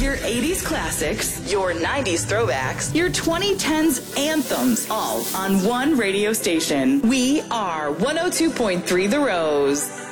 Your 80s classics, your 90s throwbacks, your 2010s anthems, all on one radio station. We are 102.3 The Rose.